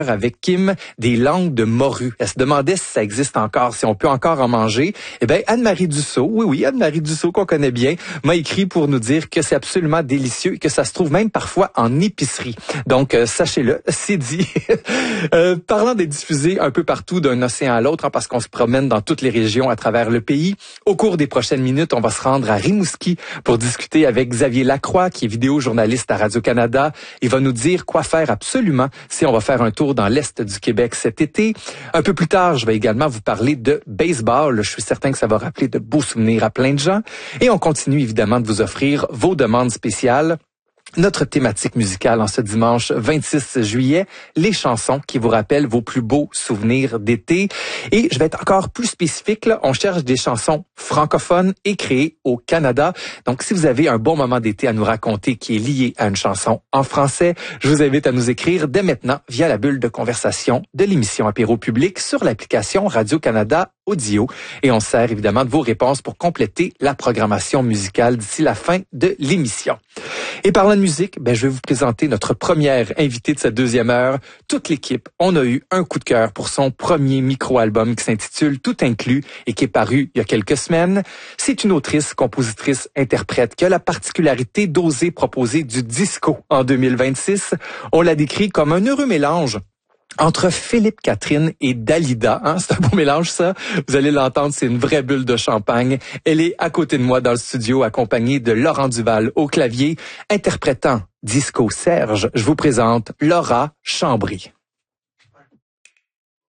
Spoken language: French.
avec Kim des langues de morue. Elle se demandait si ça existe encore, si on peut encore en manger. Eh bien, Anne-Marie Dussault, oui, Anne-Marie Dussault qu'on connaît bien, m'a écrit pour nous dire que c'est absolument délicieux et que ça se trouve même parfois en épicerie. Donc, sachez-le, c'est dit. Parlant d'être diffusé un peu partout d'un océan à l'autre, parce qu'on se promène dans toutes les régions à travers le pays, au cours des prochaines minutes, on va se rendre à Rimouski pour discuter avec Xavier Lacroix, qui est vidéojournaliste à Radio-Canada. Il va nous dire quoi faire absolument si on va faire un tour dans l'Est du Québec cet été. Un peu plus tard, je vais également vous parler de baseball. Je suis certain que ça va rappeler de beaux souvenirs à plein de gens. Et on continue évidemment de vous offrir vos demandes spéciales. Notre thématique musicale en ce dimanche 26 juillet, les chansons qui vous rappellent vos plus beaux souvenirs d'été. Et je vais être encore plus spécifique, là, on cherche des chansons francophones et créées au Canada. Donc, si vous avez un bon moment d'été à nous raconter qui est lié à une chanson en français, je vous invite à nous écrire dès maintenant via la bulle de conversation de l'émission Apéro Public sur l'application Radio-Canada Audio. Et on sert évidemment de vos réponses pour compléter la programmation musicale d'ici la fin de l'émission. Et parlant de musique, je vais vous présenter notre première invitée de cette deuxième heure. Toute l'équipe, on a eu un coup de cœur pour son premier micro-album qui s'intitule Tout inclus et qui est paru il y a quelques semaines. C'est une autrice, compositrice, interprète qui a la particularité d'oser proposer du disco en 2026. On la décrit comme un heureux mélange entre Philippe Catherine et Dalida. C'est un beau mélange, ça. Vous allez l'entendre, c'est une vraie bulle de champagne. Elle est à côté de moi dans le studio, accompagnée de Laurent Duval au clavier, interprétant Disco Serge. Je vous présente Laura Chambry.